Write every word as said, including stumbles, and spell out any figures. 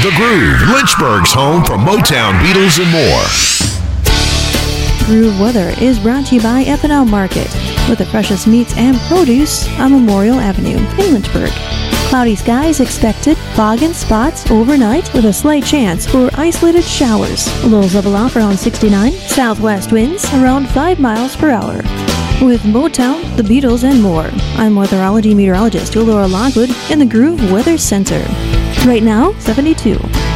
The Groove, Lynchburg's home for Motown, Beatles, and more. Groove Weather is brought to you by Ethanol Market, with the freshest meats and produce on Memorial Avenue in Lynchburg. Cloudy skies expected, fog and spots overnight with a slight chance for isolated showers. Lows level off around sixty-nine, southwest winds around five miles per hour. With Motown, the Beatles, and more, I'm weatherology meteorologist Laura Lockwood in the Groove Weather Center. Right now, seventy-two.